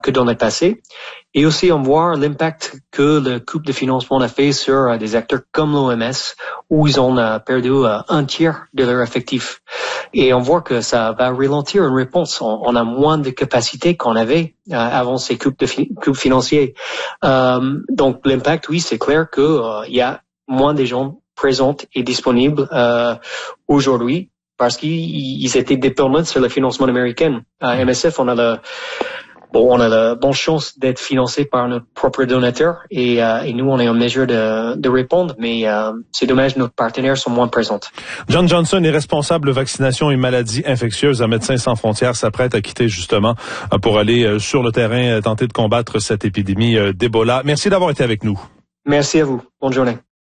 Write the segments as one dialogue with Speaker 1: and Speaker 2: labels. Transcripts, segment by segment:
Speaker 1: que dans le passé. Et aussi, on voit l'impact que le coupe de financement a fait sur des acteurs comme l'OMS, où ils ont perdu un tiers de leur effectif. Et on voit que ça va ralentir une réponse. On a moins de capacité qu'on avait avant ces coupes financiers. Donc, l'impact, oui, c'est clair que il y a moins de gens présents et disponibles aujourd'hui parce qu'ils étaient dépendants sur le financement américain. À MSF, on a la bonne chance d'être financé par notre propre donateur et nous, on est en mesure de répondre, mais c'est dommage, nos partenaires sont moins présents.
Speaker 2: John Johnson est responsable de vaccination et maladies infectieuses à Médecins sans frontières, s'apprête à quitter justement pour aller sur le terrain tenter de combattre cette épidémie d'Ebola. Merci d'avoir été avec nous.
Speaker 1: Merci à vous. Bonne journée.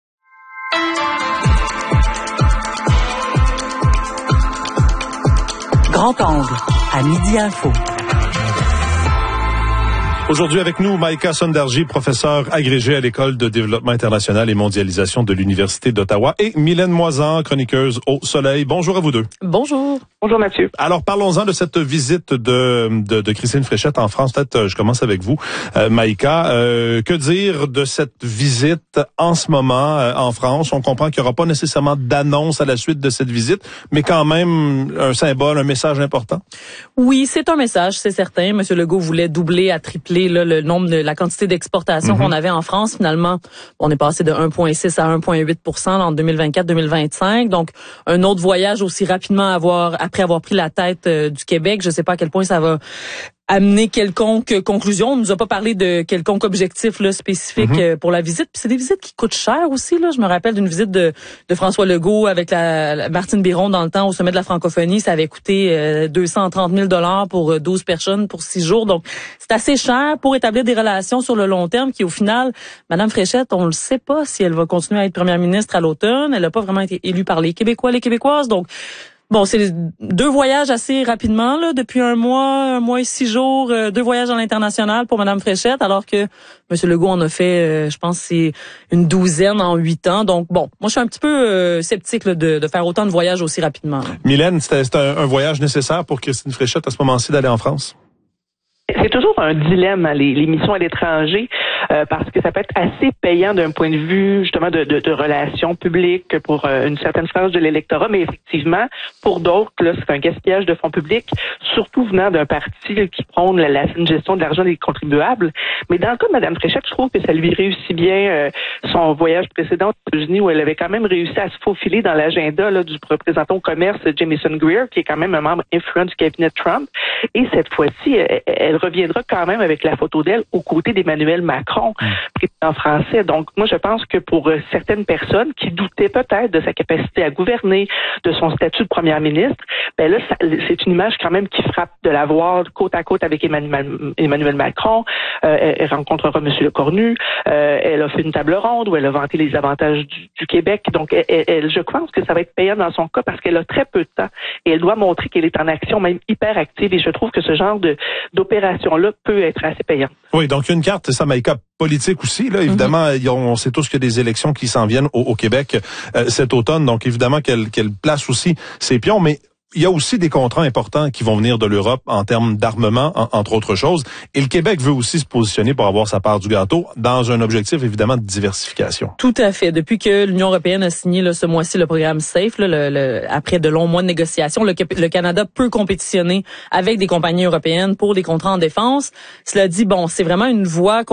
Speaker 3: Grand angle, à Midi Info.
Speaker 2: Aujourd'hui avec nous, Maïka Sondarji, professeure agrégée à l'École de développement international et mondialisation de l'Université d'Ottawa, et Mylène Moisan, chroniqueuse au Soleil. Bonjour à vous deux.
Speaker 4: Bonjour.
Speaker 5: Bonjour Mathieu.
Speaker 2: Alors parlons-en de cette visite de Christine Fréchette en France. Peut-être je commence avec vous, Maïka. Que dire de cette visite en ce moment en France? On comprend qu'il n'y aura pas nécessairement d'annonce à la suite de cette visite, mais quand même un symbole, un message important.
Speaker 4: Oui, c'est un message, c'est certain. Monsieur Legault voulait doubler à tripler le nombre de la quantité d'exportation qu'on avait en France. Finalement, on est passé de 1,6 à 1,8% en 2024-2025. Donc, un autre voyage aussi rapidement après avoir pris la tête du Québec. Je ne sais pas à quel point ça va amener quelconque conclusion. On nous a pas parlé de quelconque objectif là, spécifique pour la visite. Puis c'est des visites qui coûtent cher aussi. Là. Je me rappelle d'une visite de François Legault avec la Martine Biron dans le temps au sommet de la francophonie. Ça avait coûté 230 000 $ pour 12 personnes pour 6 jours. Donc, c'est assez cher pour établir des relations sur le long terme qui, au final, Madame Fréchette, on ne sait pas si elle va continuer à être première ministre à l'automne. Elle n'a pas vraiment été élue par les Québécois, les Québécoises. Donc, bon, c'est 2 voyages assez rapidement, là, depuis un mois et 6 jours, 2 voyages à l'international pour Madame Fréchette, alors que M. Legault en a fait, je pense, c'est une 12aine en 8 ans. Donc, bon, moi, je suis un petit peu sceptique là, de faire autant de voyages aussi rapidement. Là.
Speaker 2: Mylène, c'était un voyage nécessaire pour Christine Fréchette à ce moment-ci d'aller en France?
Speaker 5: C'est toujours un dilemme, les missions à l'étranger, parce que ça peut être assez payant d'un point de vue justement de relations publiques pour une certaine frange de l'électorat, mais effectivement, pour d'autres, là, c'est un gaspillage de fonds publics, surtout venant d'un parti qui prône la saine gestion de l'argent des contribuables. Mais dans le cas de Mme Fréchette, je trouve que ça lui réussit bien son voyage précédent aux États-Unis, où elle avait quand même réussi à se faufiler dans l'agenda là, du représentant au commerce Jamieson Greer, qui est quand même un membre influent du cabinet Trump. Et cette fois-ci, elle reviendra quand même avec la photo d'elle aux côtés d'Emmanuel Macron, président français. Donc, moi, je pense que pour certaines personnes qui doutaient peut-être de sa capacité à gouverner, de son statut de première ministre, ben là, c'est une image quand même qui frappe de la voir côte à côte avec Emmanuel Macron. Elle rencontrera M. Lecornu. Elle a fait une table ronde où elle a vanté les avantages du Québec. Donc, je pense que ça va être payant dans son cas parce qu'elle a très peu de temps et elle doit montrer qu'elle est en action, même hyper active. Et je trouve que ce genre d'opération-là peut être assez payante.
Speaker 2: Oui, donc il y a une carte, ça, Maïka, politique aussi. Là, évidemment, on sait tous qu'il y a des élections qui s'en viennent au Québec cet automne. Donc, évidemment, qu'elle place aussi ses pions. Mais il y a aussi des contrats importants qui vont venir de l'Europe en termes d'armement, entre autres choses. Et le Québec veut aussi se positionner pour avoir sa part du gâteau dans un objectif, évidemment, de diversification.
Speaker 4: Tout à fait. Depuis que l'Union européenne a signé là, ce mois-ci le programme SAFE, là, après de longs mois de négociations, le Canada peut compétitionner avec des compagnies européennes pour des contrats en défense. Cela dit, bon, c'est vraiment une voie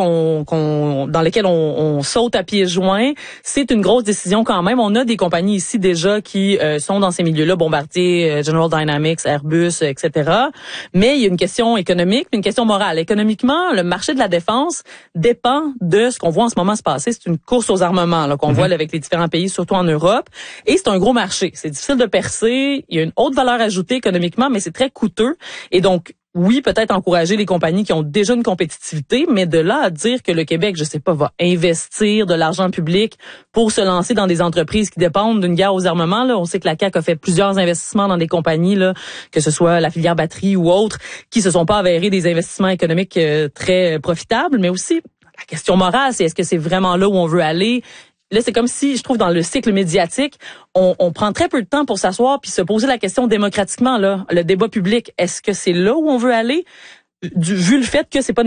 Speaker 4: dans laquelle on saute à pieds joints. C'est une grosse décision quand même. On a des compagnies ici déjà qui sont dans ces milieux-là, Bombardier, General Dynamics, Airbus, etc. Mais il y a une question économique, une question morale. Économiquement, le marché de la défense dépend de ce qu'on voit en ce moment se passer. C'est une course aux armements là, qu'on voit là, avec les différents pays, surtout en Europe. Et c'est un gros marché. C'est difficile de percer. Il y a une haute valeur ajoutée économiquement, mais c'est très coûteux. Et donc, oui, peut-être encourager les compagnies qui ont déjà une compétitivité, mais de là à dire que le Québec, je sais pas, va investir de l'argent public pour se lancer dans des entreprises qui dépendent d'une guerre aux armements, là. On sait que la CAQ a fait plusieurs investissements dans des compagnies, là, que ce soit la filière batterie ou autres, qui se sont pas avérés des investissements économiques très profitables, mais aussi la question morale, c'est est-ce que c'est vraiment là où on veut aller? Là, c'est comme si, je trouve, dans le cycle médiatique, on prend très peu de temps pour s'asseoir puis se poser la question démocratiquement, là, le débat public. Est-ce que c'est là où on veut aller? Vu le fait que c'est pas